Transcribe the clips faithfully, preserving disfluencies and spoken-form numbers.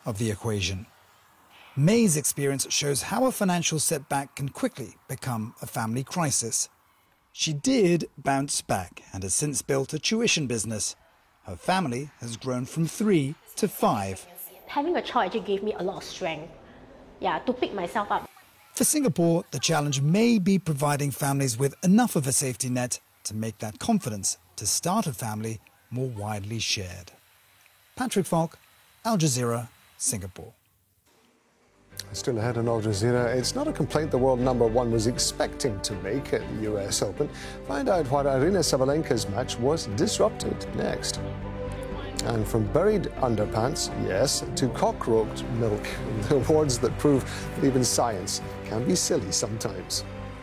of the equation. May's experience shows how a financial setback can quickly become a family crisis. She did bounce back and has since built a tuition business. Her family has grown from three to five. Having a child actually gave me a lot of strength, yeah, to pick myself up. For Singapore, the challenge may be providing families with enough of a safety net to make that confidence to start a family more widely shared. Patrick Falk, Al Jazeera, Singapore. Still ahead on Al Jazeera, it's not a complaint the world number one was expecting to make at the U S Open. Find out why Aryna Sabalenka's match was disrupted next. And from buried underpants, yes, to cockroach milk, the awards that prove that even science can be silly sometimes.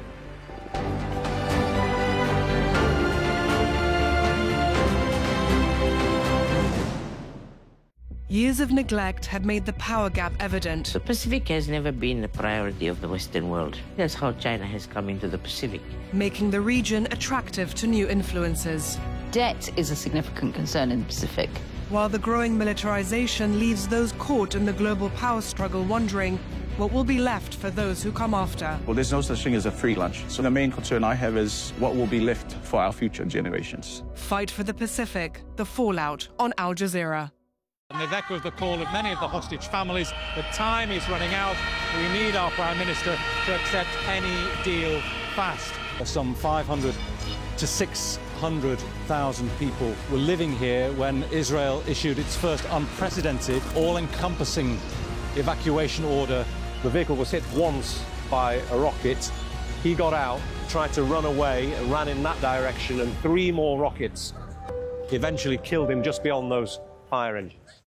Years of neglect had made the power gap evident. The Pacific has never been a priority of the Western world. That's how China has come into the Pacific, making the region attractive to new influences. Debt is a significant concern in the Pacific. While the growing militarization leaves those caught in the global power struggle wondering what will be left for those who come after. Well, there's no such thing as a free lunch. So the main concern I have is what will be left for our future generations. Fight for the Pacific, the fallout on Al Jazeera. And they've echoed the call of many of the hostage families. The time is running out. We need our Prime Minister to accept any deal fast. Some five hundred to six hundred thousand people were living here when Israel issued its first unprecedented, all-encompassing evacuation order. The vehicle was hit once by a rocket. He got out, tried to run away, and ran in that direction, and three more rockets eventually killed him just beyond those fire engines.